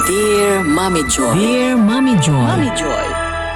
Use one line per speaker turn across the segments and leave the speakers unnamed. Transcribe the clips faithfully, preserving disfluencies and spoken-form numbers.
Dear Mommy Joy.
Dear Mommy Joy.
Mommy Joy.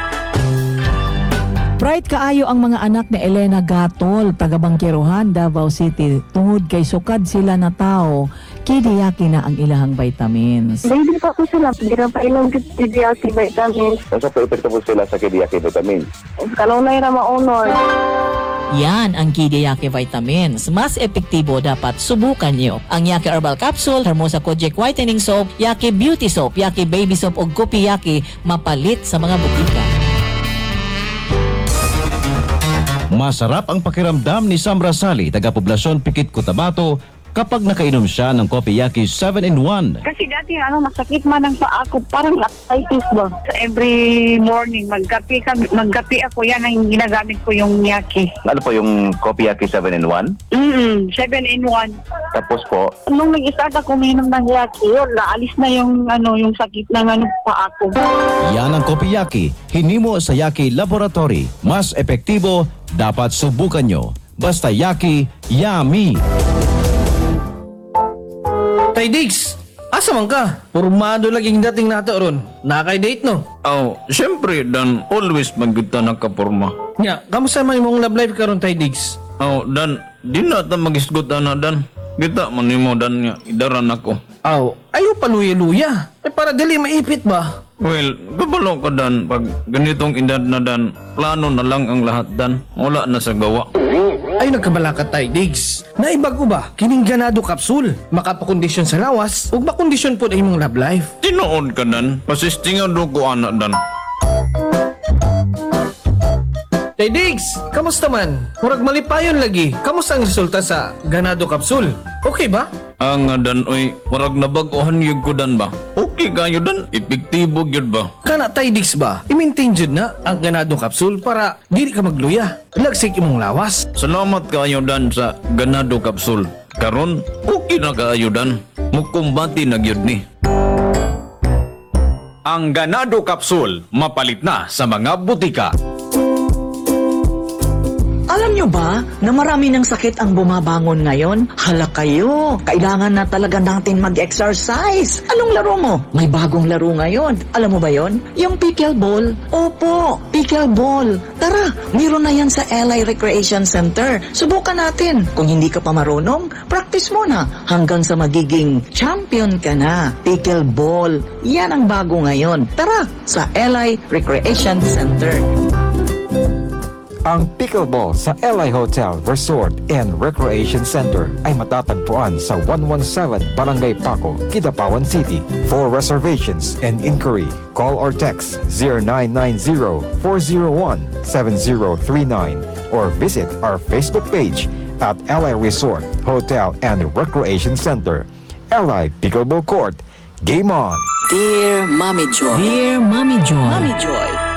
Bright kaayo ang mga anak ni Elena Gatol, taga Bangkiruhan, Davao City. Tungod kay sukad sila na tao, kidiyaki na ang ilahang vitamins.
Baby pa ko sila, hindi na pa ilang kidiyaki vitamins.
Nasa po-epekto po sila sa kidiyaki vitamins.
Kalunay na maunor.
Yan ang Kidiyaki Vitamins. Mas epektibo dapat subukan nyo. Ang Yaki Herbal Capsule, Hermosa Kojic Whitening Soap, Yaki Beauty Soap, Yaki Baby Soap o Gupi Yaki, mapalit sa mga butika.
Masarap ang pakiramdam ni Sam Rasali, taga-poblasyon Pikit, Cotabato, kapag nakainom siya ng Kopi Yaki seven in one.
Kasi dati ano, masakit man ang paa ko, parang arthritis ba? Every morning, magkape, kami, magkape ako, yan ang ginagamit ko yung yaki.
Ano po yung Kopi Yaki seven in one?
Mm-mm, seven in one.
Tapos po,
Nung nag-start ako uminom ng yaki, yun, naalis na yung, ano, yung sakit ng ano, paa ko.
Yan ang Kopi Yaki, hinimo sa Yaki Laboratory. Mas epektibo, dapat subukan nyo. Basta Yaki, yummy!
Tay Diggs, asa man ka? Pormado laging dating nato ron. Nakay-date no?
Oh, syempre Dan, always magkita nakaporma.
Nya, kamusta man imong love life karon Tay Diggs?
Oh, Dan, di na ta magisgot na Dan. Kita man nimo Dan nga idaran ako.
Aw, ayo paluya-luya. Eh para dili maipit ba?
Well, babalo ka Dan, pag ganitong edad na Dan, plano na lang ang lahat Dan. Wala na sa gawa.
Ay nagkabala ka Tay Diggs. Naibago ba? Kining ganado kapsul. Makapakondisyon sa lawas ug makondisyon pod ang imong love life.
Tinoon ka Dan, pasistingan do ko anak Dan.
Tay Diggs, kamusta man? Murag malipayon lagi. Kamusta ang resulta sa ganado kapsul? Okay ba?
Ang nga Dan, oy, marag nabaguhan yun ko Dan ba? Okay kayo Dan, epektibo yun ba?
Kana Tay Diggs ba? I-maintain jud na ang ganado kapsul para dili ka magluya. Lagsik imong lawas.
Salamat kayo Dan sa ganado kapsul. Karon, okay na kayo Dan. Mukumbati na gyud ni.
Ang Ganado Capsule, mapalit na sa mga butika.
Alam nyo ba na marami ng sakit ang bumabangon ngayon? Hala kayo, kailangan na talaga natin mag-exercise. Anong laro mo? May bagong laro ngayon. Alam mo ba yon? Yung pickleball. Opo, pickleball. Tara, meron na yan sa L I Recreation Center. Subukan natin. Kung hindi ka pa marunong, practice mo na hanggang sa magiging champion ka na. Pickleball. Yan ang bago ngayon. Tara, sa L I Recreation Center.
Ang pickleball sa L I Hotel, Resort and Recreation Center ay matatagpuan sa one seventeen Barangay Paco, Kidapawan City. For reservations and inquiry, call or text zero nine nine zero, four zero one, seven zero three nine or visit our Facebook page at L I Resort, Hotel and Recreation Center. L I Pickleball Court. Game on!
Dear Mommy Joy.
Dear Mommy Joy.
Mommy Joy.